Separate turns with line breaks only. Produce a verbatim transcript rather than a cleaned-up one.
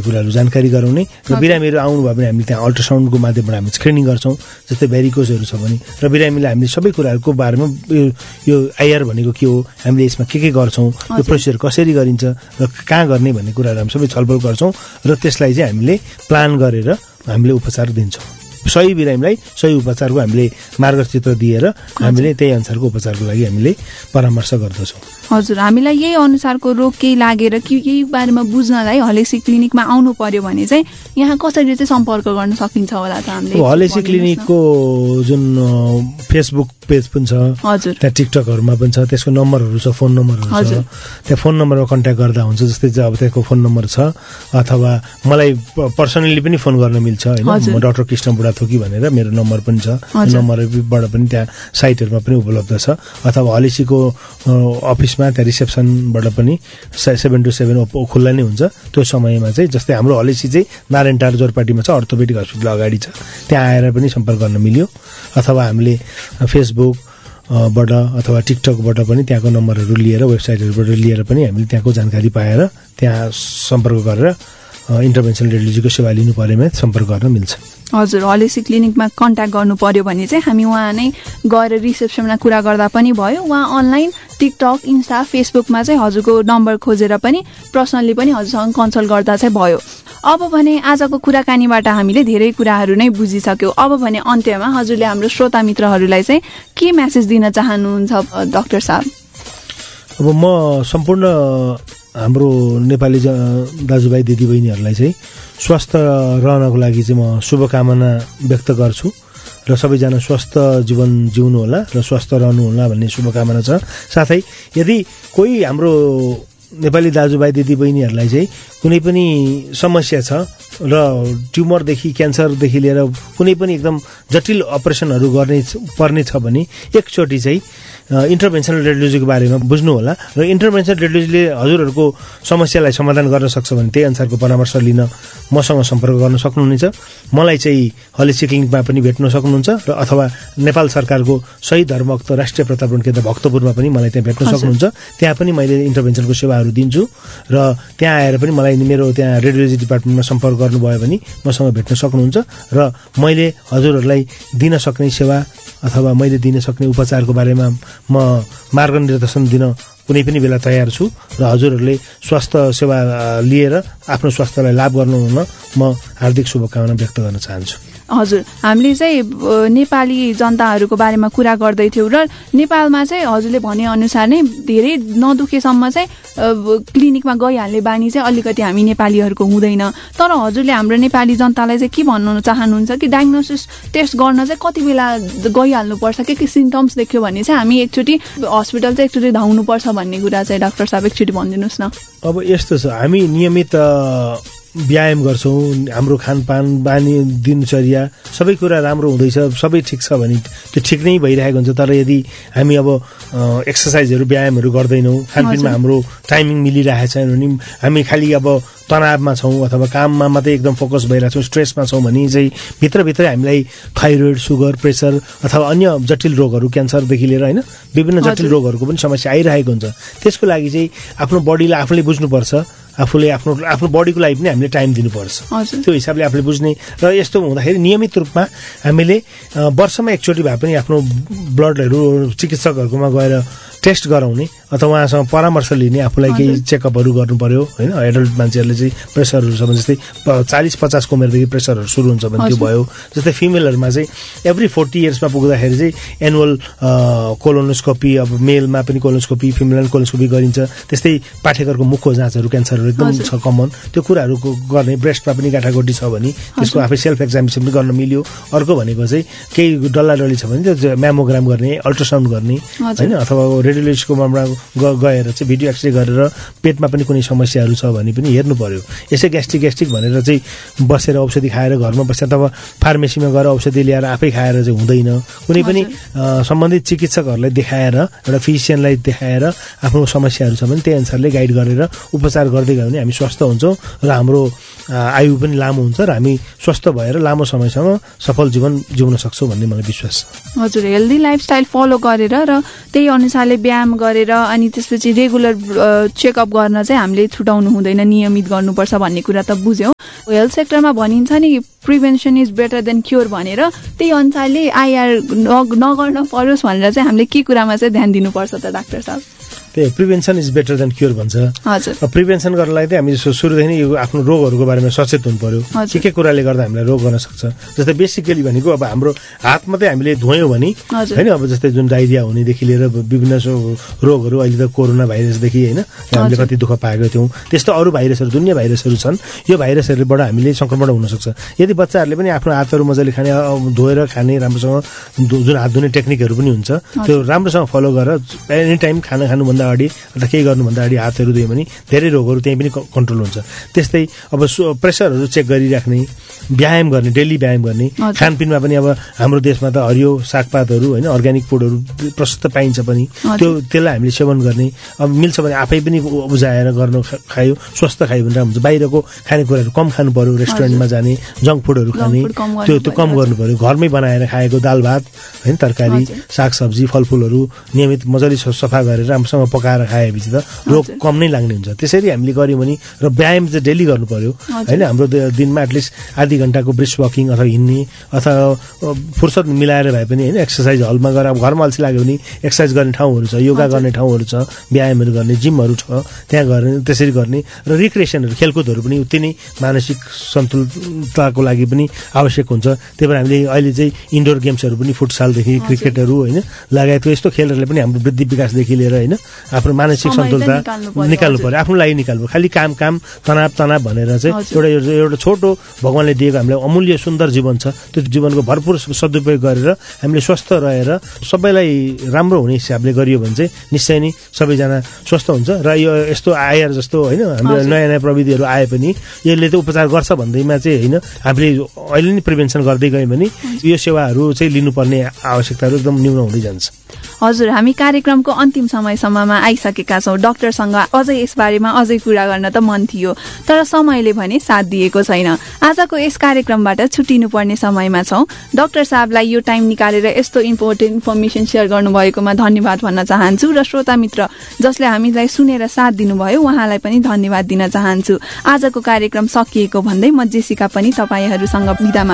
भन्ने कुराहरू जानकारी गराउने र बिरामीहरू आउनुभयो भने हामीले त्यहाँ अल्ट्रासाउन्डको माध्यमबाट हामी स्क्रिनिङ गर्छौँ। जस्तै भेरिकोजहरू छ भने र बिरामीले हामीले सबै कुराहरूको बारेमा यो आइआर भनेको के हो, हामीले यसमा के के गर्छौँ, यो प्रोसिजर कसरी गरिन्छ र कहाँ गर्ने भन्ने कुराहरू हामी सबै छलफल गर्छौँ र त्यसलाई चाहिँ हामीले प्लान गरेर हामीले उपचार दिन्छौँ। सही बिरामीलाई सही उपचारको हामीले मार्गचित्र दिएर हामीले त्यही अनुसारको उपचारको लागि हामीले परामर्श गर्दछौँ।
हजुर, हामीलाई यही अनुसारको रोग केही लागेर कि यही बारेमा बुझ्नलाई हलेसी क्लिनिकमा आउनु पर्यो भने चाहिँ यहाँ कसरी चाहिँ सम्पर्क गर्न सकिन्छ होला त हामीले?
हलेसी क्लिनिकको जुन फेसबुक पेज पनि छ,
हजुर,
त्यहाँ टिकटकहरूमा पनि छ, त्यसको नम्बरहरू छ, फोन नम्बरहरू छ, त्यहाँ फोन नम्बरमा कन्ट्याक्ट गर्दा हुन्छ। जस्तै चाहिँ अब त्यसको फोन नम्बर छ अथवा मलाई पर्सनली पनि फोन गर्न मिल्छ होइन, म डाक्टर कृष्ण बुढाथोकी भनेर मेरो नम्बर पनि छ, नम्बरबाट पनि त्यहाँ साइटहरूमा पनि उपलब्ध छ अथवा हलेसीको अफिसमा त्यहाँ रिसेप्सनबाट पनि सेभेन टू सेभेन खुल्ला नै हुन्छ। त्यो समयमा चाहिँ जस्तै हाम्रो हलेसी चाहिँ नारायण टार जोरपाटीमा छ, अर्थोपेडिक हस्पिटल अगाडि छ, त्यहाँ आएर पनि सम्पर्क गर्न मिल्यो अथवा हामीले फेसबुक बाट अथवा टिकटकबाट पनि त्यहाँको नम्बरहरू लिएर वेबसाइटहरूबाट लिएर पनि हामीले त्यहाँको जानकारी पाएर त्यहाँ सम्पर्क गरेर इन्टरभेन्सनल रेडियोलोजीको सेवा लिनु परेमा सम्पर्क गर्न मिल्छ।
हजुर, हलेसी क्लिनिकमा कन्ट्याक्ट गर्नु पर्यो भने चाहिँ हामी उहाँ नै गएर रिसेप्सनमा कुरा गर्दा पनि भयो, उहाँ अनलाइन टिकटक, इन्स्टा, फेसबुकमा चाहिँ हजुरको नम्बर खोजेर पनि पर्सनली पनि हजुरसँग कन्सल्ट गर्दा चाहिँ भयो। अब भने आजको कुराकानीबाट हामीले धेरै कुराहरू नै बुझिसक्यौँ। अब भने अन्त्यमा हजुरले हाम्रो श्रोता मित्रहरूलाई चाहिँ के मेसेज दिन चाहनुहुन्छ डाक्टर साहब?
अब म सम्पूर्ण हाम्रो नेपाली दाजुभाइ दिदीबहिनीहरूलाई चाहिँ स्वस्थ रहनको लागि चाहिँ म शुभकामना व्यक्त गर्छु र सबैजना स्वस्थ जीवन जिउनु होला र स्वस्थ रहनु होला भन्ने शुभकामना छ। साथै यदि कोही हाम्रो नेपाली दाजुभाइ दिदीबहिनीहरूलाई चाहिँ कुनै पनि समस्या छ र ट्युमरदेखि क्यान्सरदेखि लिएर कुनै पनि एकदम जटिल अपरेसनहरू गर्ने पर्ने छ भने एकचोटि चाहिँ इन्टरभेन्सनल रेडियोलोजीको बारेमा बुझ्नु होला र इन्टरभेन्सनल रेडियोलोजीले हजुरहरूको समस्यालाई समाधान गर्न सक्छ भने त्यही अनुसारको परामर्श लिन मसँग सम्पर्क गर्न सक्नुहुनेछ। मलाई चाहिँ हलेसी क्लिनिकमा पनि भेट्न सक्नुहुन्छ र अथवा नेपाल सरकारको शहीद धर्मभक्त राष्ट्रिय प्रतापन केन्द्र भक्तपुरमा पनि मलाई त्यहाँ भेट्न सक्नुहुन्छ। त्यहाँ पनि मैले इन्टरभेन्सनको सेवाहरू दिन्छु र त्यहाँ आएर पनि मलाई मेरो त्यहाँ रेडियोलोजी डिपार्टमेन्टमा सम्पर्क गर्नुभयो भने मसँग भेट्न सक्नुहुन्छ र मैले हजुरहरूलाई दिन सक्ने सेवा अथवा मैले दिन सक्ने उपचारको बारेमा म मार्गनिर्देशन दिन कुनै पनि बेला तयार छु र हजुरहरूले स्वास्थ्य सेवा लिएर आफ्नो स्वास्थ्यलाई लाभ गर्नु हुन म हार्दिक शुभकामना व्यक्त गर्न चाहन्छु।
हजुर, हामीले चाहिँ नेपाली जनताहरूको बारेमा कुरा गर्दै थियौँ र नेपालमा चाहिँ हजुरले भने अनुसार नै धेरै नदुखेसम्म चाहिँ क्लिनिकमा गइहाल्ने बानी चाहिँ अलिकति हामी नेपालीहरूको हुँदैन। तर हजुरले हाम्रो नेपाली जनतालाई चाहिँ के भन्नु चाहनुहुन्छ कि डायग्नोसिस टेस्ट गर्न चाहिँ कति बेला गइहाल्नुपर्छ, के के सिम्टम्स देख्यो भने चाहिँ हामी एकचोटि हस्पिटल चाहिँ एकचोटि धाउनुपर्छ भन्ने कुरा चाहिँ डाक्टर साहब एकचोटि भनिदिनुहोस् न।
अब यस्तो छ, हामी नियमित व्यायाम गर्छौँ, हाम्रो खानपान बानी दिनचर्या सबै कुरा राम्रो हुँदैछ, सबै ठिक छ भने त्यो ठिक नै भइरहेको हुन्छ। तर यदि हामी अब एक्सर्साइजहरू व्यायामहरू गर्दैनौँ, खानपिनमा हाम्रो टाइमिङ मिलिरहेको छैन भने हामी खालि अब तनावमा छौँ अथवा काममा मात्रै एकदम फोकस भइरहेको छौँ, स्ट्रेसमा छौँ भने चाहिँ भित्रभित्रै हामीलाई थाइरोइड, सुगर, प्रेसर अथवा अन्य जटिल रोगहरू क्यान्सरदेखि लिएर होइन विभिन्न जटिल रोगहरूको पनि समस्या आइरहेको हुन्छ। त्यसको लागि चाहिँ आफ्नो बडीलाई आफूले बुझ्नुपर्छ, आफूले आफ्नो आफ्नो बडीको लागि पनि हामीले टाइम दिनुपर्छ। त्यो हिसाबले आफूले बुझ्ने र यस्तो हुँदाखेरि नियमित रूपमा हामीले वर्षमा एकचोटि भए पनि आफ्नो ब्लडहरू चिकित्सकहरूकोमा गएर टेस्ट गराउने अथवा उहाँसँग परामर्श लिने, आफूलाई केही चेकअपहरू गर्नु पर्यो होइन। एडल्ट मान्छेहरूले चाहिँ प्रेसरहरू छ भने जस्तै चालिस पचासको उमेरदेखि प्रेसरहरू सुरु हुन्छ भने त्यो भयो। जस्तै फिमेलहरूमा चाहिँ एभ्री फोर्टी इयर्समा पुग्दाखेरि चाहिँ एनुअल कोलोनोस्कोपी, अब मेलमा पनि कोलोनोस्कोपी, फिमेलमा कोलोनोस्कोपी गरिन्छ। त्यस्तै पाठेघरको मुखको जाँचहरू क्यान्सरहरू एकदम छ कमन, त्यो कुराहरू गर्ने। ब्रेस्टमा पनि गाँठागोटी छ भने त्यसको आफै सेल्फ एक्जामिनेसन पनि गर्न मिल्यो। अर्को भनेको चाहिँ केही डल्ला डल्ली छ भने त्यो म्यामोग्राम गर्ने, अल्ट्रासाउन्ड गर्ने होइन, अथवा रेडियोलोजीको मामला गएर चाहिँ भिडियो एक्सरे गरेर पेटमा पनि कुनै समस्याहरू छ भने पनि हेर्नु पर्यो। यसै ग्यास्ट्रिक ग्यास्ट्रिक भनेर चाहिँ बसेर औषधि खाएर घरमा बसेर अथवा फार्मेसीमा गएर औषधि ल्याएर आफै खाएर चाहिँ हुँदैन। कुनै पनि सम्बन्धित चिकित्सकहरूलाई देखाएर, एउटा फिजिसियनलाई देखाएर आफ्नो समस्याहरू छ भने त्यही अनुसारले गाइड गरेर उपचार गर्दै गयो भने हामी स्वस्थ हुन्छौँ र हाम्रो आयु पनि लामो हुन्छ र हामी स्वस्थ भएर लामो समयसम्म सफल जीवन जिउन सक्छौँ भन्ने मलाई विश्वास छ।
हजुर, हेल्दी लाइफस्टाइल फलो गरेर र त्यही अनुसारले व्यायाम गरेर अनि त्यसपछि रेगुलर चेकअप गर्न चाहिँ हामीले छुटाउनु हुँदैन, नियमित गर्नुपर्छ भन्ने कुरा त बुझ्यौँ। हेल्थ सेक्टरमा भनिन्छ नि prevention is better than cure भनेर, त्यही अनुसारले आइआर नगर्न परोस् भनेर चाहिँ हामीले के कुरामा चाहिँ ध्यान दिनुपर्छ त डाक्टर साहब?
त्यही prevention is better than cure भन्छ।
हजुर,
प्रिभेन्सन गर्नलाई चाहिँ हामी सुरुदेखि नै यो आफ्नो रोगहरूको बारेमा सचेत हुनु पर्यो, के के कुराले गर्दा हामीलाई रोग गर्न सक्छ। जस्तै बेसिकली भनेको अब हाम्रो हात मात्रै हामीले धोयौँ भने होइन, अब जस्तै जुन डाइरिया हुनेदेखि लिएर विभिन्न रोगहरू, अहिले त कोरोना भाइरसदेखि होइन हामीले कति दुःख पाएका थियौँ, त्यस्तो अरू भाइरसहरू दुनियाँ भाइरसहरू छन्। यो भाइरसहरूबाट हामीले सङ्क्रमण हुनसक्छ। यदि बच्चाहरूले पनि आफ्नो हातहरू मजाले खाने, धोएर खाने, राम्रोसँग जुन हात धुने टेक्निकहरू पनि हुन्छ त्यो राम्रोसँग फलो गरेर एनी टाइम खाना खानुभन्दा अगाडि अथवा केही गर्नुभन्दा अगाडि हातहरू धोयो भने धेरै रोगहरू त्यहीँ पनि कन्ट्रोल हुन्छ। त्यस्तै अब प्रेसरहरू चेक गरिराख्ने, व्यायाम गर्ने, डेली व्यायाम गर्ने, खानपिनमा पनि अब हाम्रो देशमा त हरियो सागपातहरू होइन अर्ग्यानिक फुडहरू प्रशस्त पाइन्छ पनि, त्यो त्यसलाई हामीले सेवन गर्ने। अब मिल्छ भने आफै पनि उब्जाएर गर्नु खायो, स्वस्थ खायो भने राम्रो हुन्छ। बाहिरको खानेकुराहरू कम खानु पर्यो, रेस्टुरेन्टमा जाने, जङ्क फुडहरू खाने त्यो त्यो कम गर्नु पर्यो। घरमै बनाएर खाएको दाल भात होइन, तरकारी, सागसब्जी, फलफुलहरू नियमित मजाले सफा गरेर राम्रोसँग पकाएर खाएपछि त रोग कम नै लाग्ने हुन्छ। त्यसरी हामीले गऱ्यौँ भने र व्यायाम चाहिँ डेली गर्नु पर्यो होइन। हाम्रो दिनमा एटलिस्ट आधी घन्टाको ब्रिस्क वकिङ अथवा हिँड्ने अथवा फुर्सद मिलाएर भए पनि होइन एक्सर्साइज हलमा गएर, अब घरमा अल्छी लाग्यो भने एक्सर्साइज गर्ने ठाउँहरू छ, योगा गर्ने ठाउँहरू छ, व्यायामहरू गर्ने जिमहरू छ, त्यहाँ गर्ने, त्यसरी गर्ने। र रिक्रिएसनहरू, खेलकुदहरू पनि उति नै मानसिक सन्तुलताको लागि पनि आवश्यक हुन्छ। त्यही भएर हामीले अहिले चाहिँ इन्डोर गेम्सहरू पनि फुटसलदेखि क्रिकेटहरू होइन लगायतको यस्तो खेलहरूले पनि हाम्रो वृद्धि विकासदेखि लिएर होइन आफ्नो मानसिक सन्तुलता निकाल्नु पर्यो, आफ्नो लागि निकाल्नु। खालि काम काम तनाव तनाव भनेर चाहिँ एउटा एउटा छोटो भगवानले दिएको हामीलाई अमूल्य सुन्दर जीवन छ, त्यो जीवनको भरपुर सदुपयोग गरेर हामीले स्वस्थ रहेर सबैलाई राम्रो हुने हिसाबले गरियो भने चाहिँ निश्चय नै सबैजना स्वस्थ हुन्छ। र यो यस्तो आइआर जस्तो होइन हाम्रो नयाँ नयाँ प्रविधिहरू आए पनि यसले त उपचार गर्छ भन्दैमा चाहिँ होइन, हामीले अहिले नै प्रिभेन्सन गर्दै गयौँ भने यो सेवाहरू चाहिँ लिनुपर्ने आवश्यकताहरू एकदम न्यून हुँदै जान्छ।
हजुर, हामी कार्यक्रमको अन्तिम समयसम्ममा आइसकेका छौँ। डाक्टरसँग अझै यसबारेमा अझै कुरा गर्न त मन थियो, तर समयले भने साथ दिएको छैन। आजको यस कार्यक्रमबाट छुट्टिनुपर्ने समयमा छौँ। डाक्टर साहबलाई यो टाइम निकालेर यस्तो इम्पोर्टेन्ट इन्फर्मेसन सेयर गर्नुभएकोमा धन्यवाद भन्न चाहन्छु र श्रोता मित्र जसले हामीलाई सुनेर साथ दिनुभयो उहाँलाई पनि धन्यवाद दिन चाहन्छु। आजको कार्यक्रम सकिएको भन्दै म जेसिका पनि तपाईँहरूसँग बिदा